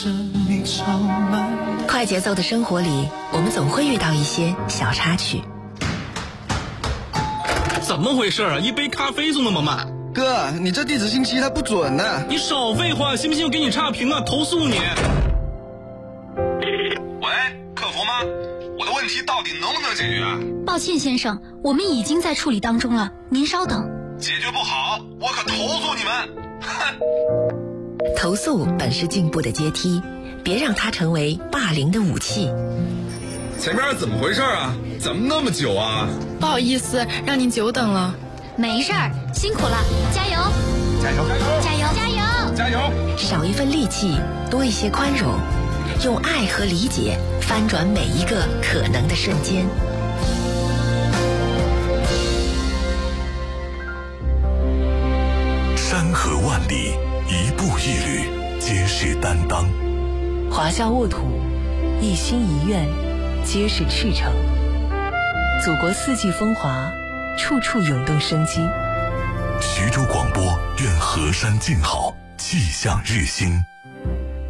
快节奏的生活里，我们总会遇到一些小插曲。 怎么回事啊？一杯咖啡送那么慢？ 哥，你这地址信息它不准呢。 你少废话，信不信我给你差评啊？投诉你！ 喂，客服吗？我的问题到底能不能解决啊？ 抱歉先生，我们已经在处理当中了，您稍等。 解决不好，我可投诉你们！哼！ 投诉本是进步的阶梯，别让它成为霸凌的武器。 前面怎么回事啊？怎么那么久啊？ 不好意思，让您久等了。 没事儿，辛苦了，加油！ 加油！ 加油！加油！ 加油！ 少一份戾气，多一些宽容，用爱和理解翻转每一个可能的瞬间。 山河万里，一步一履，皆是担当。 华夏沃土，一心一愿，皆是赤诚。祖国四季风华，处处涌动生机。 徐州广播愿河山静好，气象日新。